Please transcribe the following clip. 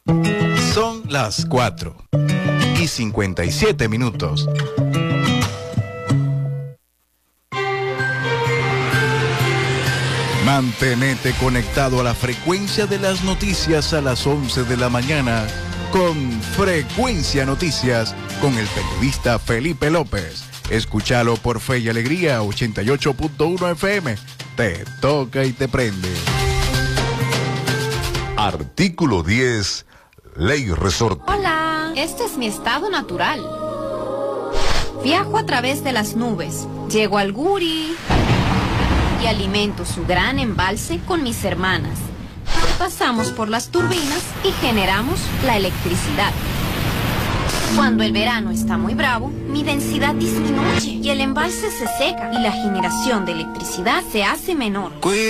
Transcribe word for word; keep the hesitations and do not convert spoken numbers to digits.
Son las cuatro y cincuenta y siete minutos. Mantenete conectado a la frecuencia de las noticias a las once de la mañana con Frecuencia Noticias con el periodista Felipe López. Escúchalo por Fe y Alegría ochenta y ocho punto uno F M. Te toca y te prende. Artículo diez. Ley Resorte. Hola, este es mi estado natural. Viajo a través de las nubes, llego al Guri y alimento su gran embalse con mis hermanas. Pasamos por las turbinas y generamos la electricidad. Cuando el verano está muy bravo, mi densidad disminuye y el embalse se seca y la generación de electricidad se hace menor.